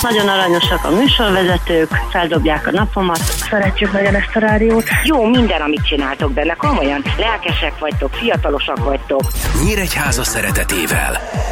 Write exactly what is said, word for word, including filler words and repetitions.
Nagyon aranyosak a műsorvezetők, feldobják a napomat. Szeretjük nagyon ezt a rádiót. Jó minden, amit csináltok benne, komolyan. Lelkesek vagytok, fiatalosak vagytok. Nyíregyháza szeretetével.